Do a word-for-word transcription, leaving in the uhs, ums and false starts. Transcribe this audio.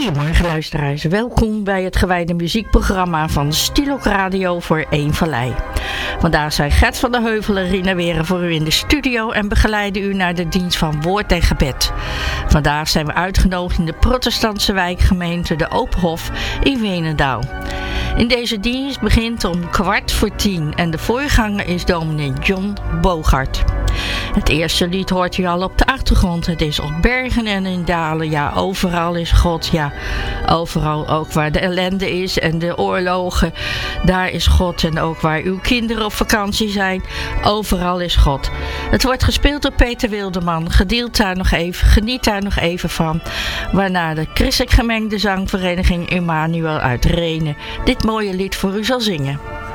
Goedemorgen luisteraars, welkom bij het gewijde muziekprogramma van Stilok Radio voor één Vallei. Vandaag zijn Gert van der Heuvel en Rina Weren voor u in de studio en begeleiden u naar de dienst van woord en gebed. Vandaag zijn we uitgenodigd in de protestantse wijkgemeente De Openhof in Veenendaal. In deze dienst begint om kwart voor tien en de voorganger is dominee John Bogart. Het eerste lied hoort u al op de achtergrond. Het is op bergen en in dalen. Ja, overal is God. Ja, overal ook waar de ellende is en de oorlogen. Daar is God. En ook waar uw kinderen op vakantie zijn. Overal is God. Het wordt gespeeld door Peter Wilderman. Gedeeld daar nog even, geniet daar nog even van. Waarna de christelijk gemengde zangvereniging Emmanuel uit Renen dit mooie lied voor u zal zingen.